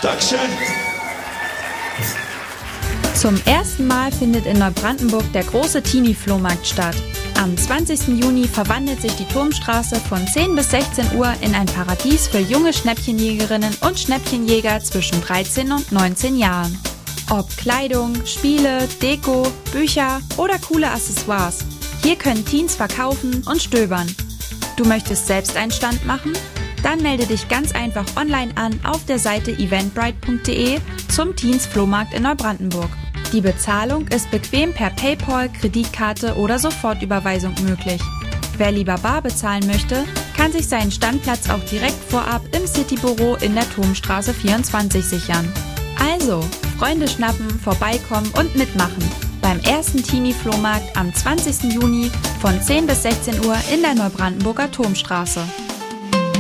Dankeschön. Zum ersten Mal findet in Neubrandenburg der große Teenie-Flohmarkt statt. Am 20. Juni verwandelt sich die Turmstraße von 10 bis 16 Uhr in ein Paradies für junge Schnäppchenjägerinnen und Schnäppchenjäger zwischen 13 und 19 Jahren. Ob Kleidung, Spiele, Deko, Bücher oder coole Accessoires. Hier können Teens verkaufen und stöbern. Du möchtest selbst einen Stand machen? Dann melde dich ganz einfach online an auf der Seite eventbrite.de zum Teens-Flohmarkt in Neubrandenburg. Die Bezahlung ist bequem per PayPal, Kreditkarte oder Sofortüberweisung möglich. Wer lieber bar bezahlen möchte, kann sich seinen Standplatz auch direkt vorab im Citybüro in der Turmstraße 24 sichern. Also, Freunde schnappen, vorbeikommen und mitmachen beim ersten Teenie-Flohmarkt am 20. Juni von 10 bis 16 Uhr in der Neubrandenburger Turmstraße.